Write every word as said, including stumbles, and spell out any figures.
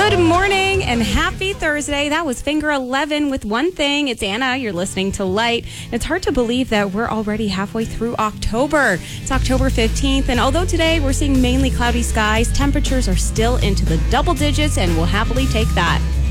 Good morning and happy Thursday. That was Finger eleven with One Thing. It's Anna. You're listening to Light. It's hard to believe that we're already halfway through October. It's October fifteenth, and although today we're seeing mainly cloudy skies, temperatures are still into the double digits, and we'll happily take that.